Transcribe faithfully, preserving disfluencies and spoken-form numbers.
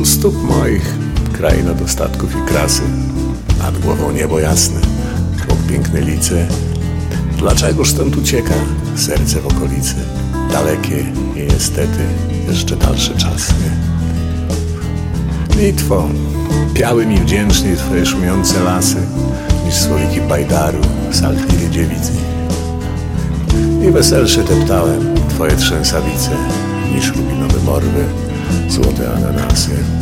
U stóp moich kraina dostatków i krasy, nad głową niebo jasne, obok piękne lice. Dlaczegoż stąd ucieka serce w okolicy? Dalekie i niestety jeszcze dalsze czasy. Litwo, piały mi wdzięczniej twoje szumiące lasy, niż słowiki bajdaru, salfiry dziewicy. I weselsze deptałem twoje trzęsawice, niż rubinowe morwy, złote ananasy.